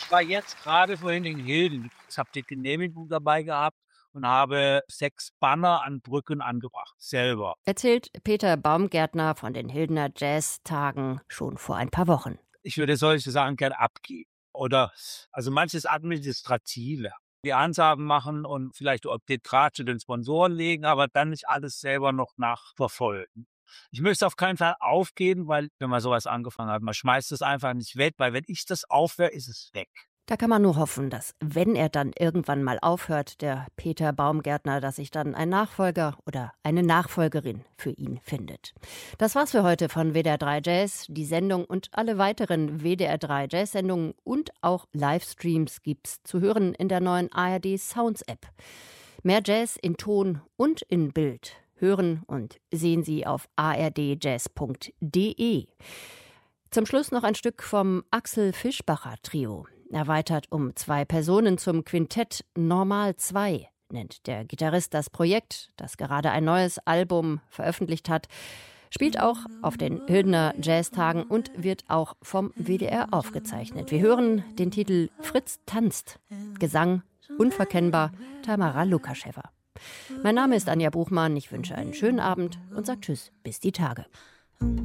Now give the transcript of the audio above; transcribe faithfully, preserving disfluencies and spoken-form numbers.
Ich war jetzt gerade vorhin in Hilden. Ich habe die Genehmigung dabei gehabt und habe sechs Banner an Brücken angebracht, selber. Erzählt Peter Baumgärtner von den Hildener Jazztagen schon vor ein paar Wochen. Ich würde solche Sachen gerne abgeben. Oder also manches Administrative. Die Ansagen machen und vielleicht auch den Draht zu den Sponsoren legen, aber dann nicht alles selber noch nachverfolgen. Ich möchte auf keinen Fall aufgeben, weil wenn man sowas angefangen hat, man schmeißt es einfach nicht weg, weil wenn ich das aufhöre, ist es weg. Da kann man nur hoffen, dass, wenn er dann irgendwann mal aufhört, der Peter Baumgärtner, dass sich dann ein Nachfolger oder eine Nachfolgerin für ihn findet. Das war's für heute von W D R drei Jazz. Die Sendung und alle weiteren W D R drei Jazz-Sendungen und auch Livestreams gibt's zu hören in der neuen A R D Sounds App. Mehr Jazz in Ton und in Bild hören und sehen Sie auf a r d jazz punkt d e. Zum Schluss noch ein Stück vom Axel Fischbacher Trio. Erweitert um zwei Personen zum Quintett Normal zwei, nennt der Gitarrist das Projekt, das gerade ein neues Album veröffentlicht hat, spielt auch auf den Hildener Jazztagen und wird auch vom W D R aufgezeichnet. Wir hören den Titel Fritz tanzt. Gesang unverkennbar Tamara Lukascheva. Mein Name ist Anja Buchmann, ich wünsche einen schönen Abend und sage Tschüss, bis die Tage.